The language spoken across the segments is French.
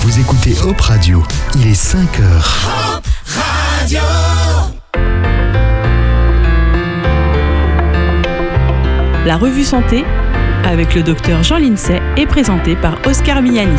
Vous écoutez Hop Radio, il est 5h. Hop Radio. La revue Santé, avec le docteur Jean Lincey, est présentée par Oscar Miani.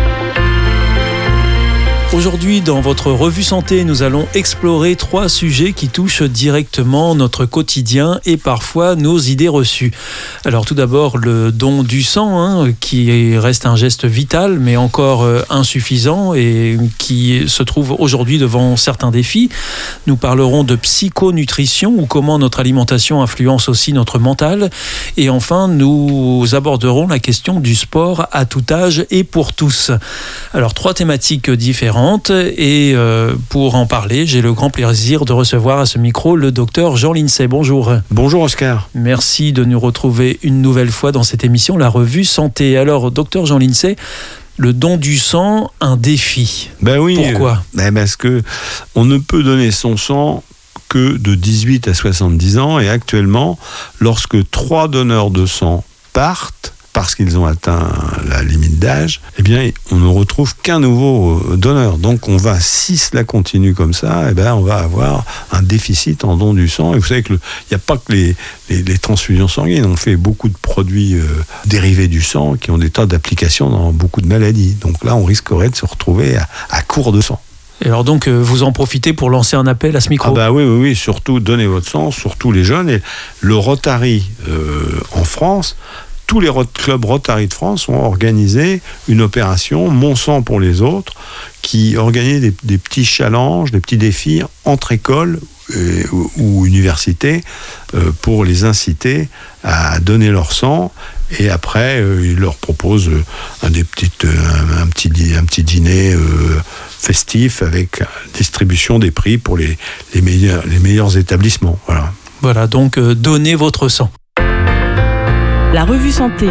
Aujourd'hui, dans votre revue santé, nous allons explorer 3 sujets qui touchent directement notre quotidien et parfois nos idées reçues. Alors tout d'abord, le don du sang, qui reste un geste vital, mais encore insuffisant et qui se trouve aujourd'hui devant certains défis. Nous parlerons de psychonutrition ou comment notre alimentation influence aussi notre mental. Et enfin, nous aborderons la question du sport à tout âge et pour tous. Alors 3 thématiques différentes. Et pour en parler, j'ai le grand plaisir de recevoir à ce micro le docteur Jean Lincey. Bonjour. Bonjour Oscar. Merci de nous retrouver une nouvelle fois dans cette émission, la revue Santé. Alors, docteur Jean Lincey, le don du sang, un défi. Ben oui. Pourquoi ? Parce que on ne peut donner son sang que de 18 à 70 ans et actuellement, lorsque 3 donneurs de sang partent, parce qu'ils ont atteint la limite d'âge, eh bien, on ne retrouve qu'un nouveau donneur. Donc, on va, si cela continue comme ça, eh bien, on va avoir un déficit en don du sang. Et vous savez qu'il n'y a pas que les transfusions sanguines. On fait beaucoup de produits dérivés du sang qui ont des tas d'applications dans beaucoup de maladies. Donc là, on risquerait de se retrouver à court de sang. Et alors donc, vous en profitez pour lancer un appel à ce micro ? Oui, surtout donnez votre sang, surtout les jeunes. Et le Rotary en France, tous les clubs Rotary de France ont organisé une opération Mon sang pour les autres qui organise des petits challenges, des petits défis entre écoles ou universités pour les inciter à donner leur sang. Et après, ils leur proposent un petit dîner festif avec distribution des prix pour les meilleurs établissements. Voilà, donc donnez votre sang. La revue Santé.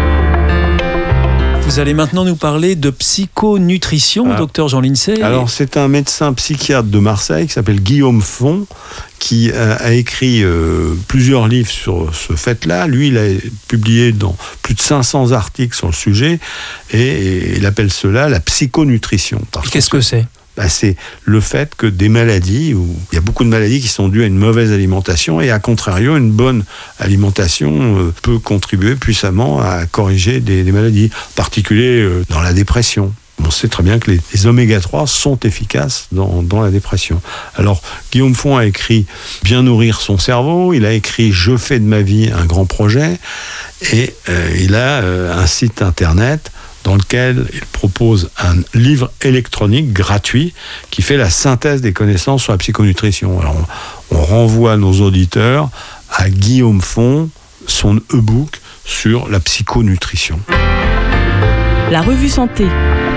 Vous allez maintenant nous parler de psychonutrition, docteur Jean Lincey. Alors, c'est un médecin psychiatre de Marseille qui s'appelle Guillaume Font, qui a écrit plusieurs livres sur ce fait-là. Lui, il a publié dans plus de 500 articles sur le sujet et il appelle cela la psychonutrition. Qu'est-ce que c'est ? C'est le fait que des maladies, il y a beaucoup de maladies qui sont dues à une mauvaise alimentation et à contrario, une bonne alimentation peut contribuer puissamment à corriger des maladies, en particulier dans la dépression. On sait très bien que les oméga 3 sont efficaces dans la dépression. Alors, Guillaume Font a écrit « Bien nourrir son cerveau », il a écrit « Je fais de ma vie un grand projet » et il a un site internet dans lequel il propose un livre électronique gratuit qui fait la synthèse des connaissances sur la psychonutrition. Alors, on renvoie nos auditeurs à Guillaume Font, son e-book sur la psychonutrition. La revue Santé.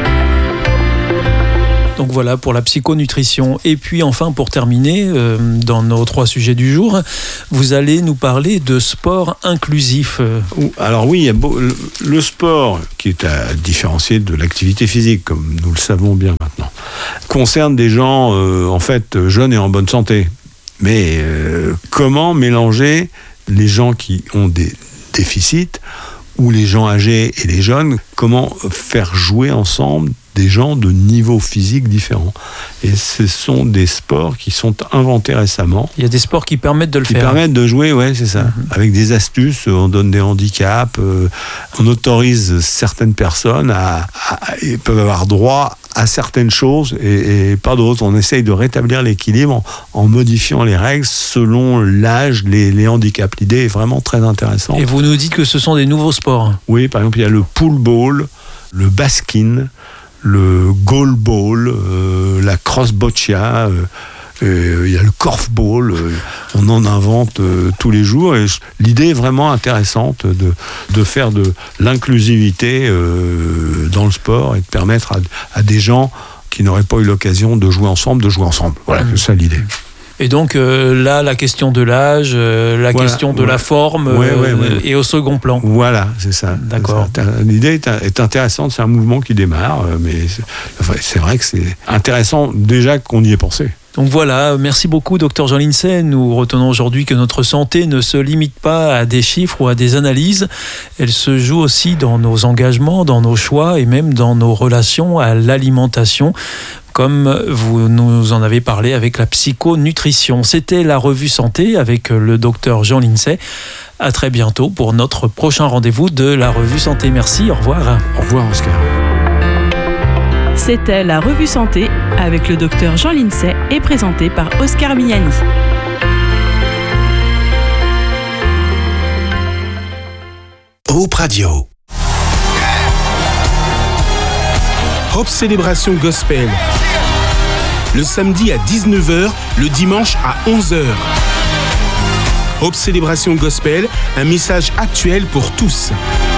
Donc voilà pour la psychonutrition. Et puis enfin, pour terminer, dans nos 3 sujets du jour, vous allez nous parler de sport inclusif. Alors oui, il y a le sport, qui est à différencier de l'activité physique, comme nous le savons bien maintenant, concerne des gens jeunes et en bonne santé. Mais comment mélanger les gens qui ont des déficits ou les gens âgés et les jeunes, comment faire jouer ensemble des gens de niveaux physiques différents. Et ce sont des sports qui sont inventés récemment. Il y a des sports qui permettent de le faire. Qui permettent de jouer, ouais, c'est ça. Avec des astuces, on donne des handicaps, on autorise certaines personnes ils peuvent avoir droit à certaines choses et pas d'autres. On essaye de rétablir l'équilibre en modifiant les règles selon l'âge, les handicaps. L'idée est vraiment très intéressante. Et vous nous dites que ce sont des nouveaux sports. Oui, par exemple, il y a le pool ball, le baskin, le goal ball, la cross boccia, il y a le korfball, on en invente tous les jours et l'idée est vraiment intéressante de faire de l'inclusivité dans le sport et de permettre à des gens qui n'auraient pas eu l'occasion de jouer ensemble. Voilà, c'est ça l'idée. Et donc là, la question de l'âge, question de la forme est au second plan. Voilà, c'est ça. D'accord. L'idée est intéressante, c'est un mouvement qui démarre, mais c'est vrai que c'est intéressant déjà qu'on y ait pensé. Donc voilà, merci beaucoup Dr Jean Lincey. Nous retenons aujourd'hui que notre santé ne se limite pas à des chiffres ou à des analyses. Elle se joue aussi dans nos engagements, dans nos choix et même dans nos relations à l'alimentation, comme vous nous en avez parlé avec la psychonutrition. C'était la revue santé avec le Dr Jean Lincey. À très bientôt pour notre prochain rendez-vous de la revue santé. Merci, au revoir. Au revoir Oscar. C'était la revue santé avec le docteur Jean Lincey et présenté par Oscar Miani. Hope Radio. Hope Célébration Gospel. Le samedi à 19h, le dimanche à 11h. Hope Célébration Gospel, un message actuel pour tous.